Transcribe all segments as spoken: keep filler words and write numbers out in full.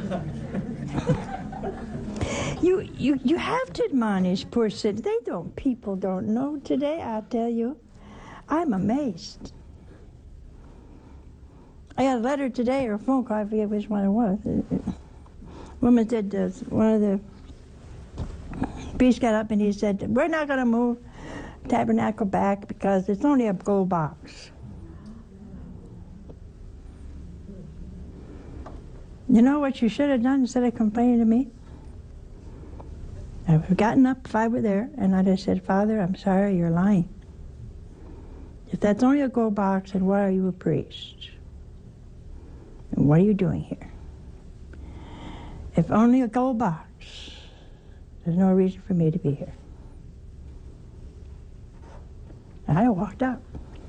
you, you, you have to admonish poor sinners. They don't, people don't know today, I tell you. I'm amazed. I got a letter today, or a phone call, I forget which one it was. Woman said, uh, one of the priests got up and he said, we're not going to move Tabernacle back because it's only a gold box. You know what you should have done instead of complaining to me? I would have gotten up if I were there, and I'd have said, Father, I'm sorry, you're lying. If that's only a gold box, then why are you a priest? And what are you doing here? If only a gold box, there's no reason for me to be here. And I walked out.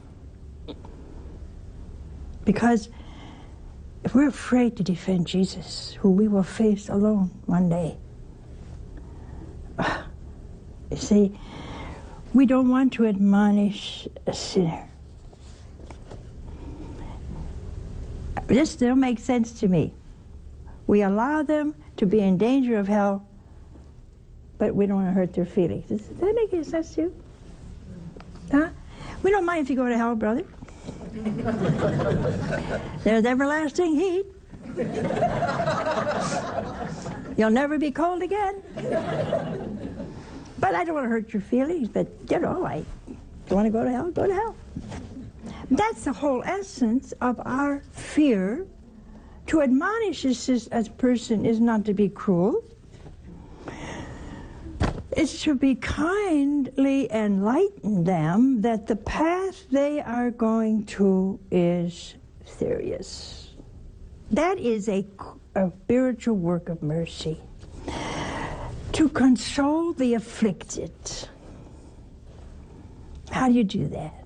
Because if we're afraid to defend Jesus, who we will face alone one day, you see, we don't want to admonish a sinner. This still makes sense to me. We allow them to be in danger of hell, but we don't want to hurt their feelings. Does that make any sense to you? Huh? We don't mind if you go to hell, brother. There's everlasting heat. You'll never be cold again. But I don't want to hurt your feelings, but, you know, I, if you want to go to hell, go to hell. That's the whole essence of our fear. To admonish a person is not to be cruel. It's to be kindly enlighten them that the path they are going to is serious. That is a, a spiritual work of mercy. To console the afflicted. How do you do that?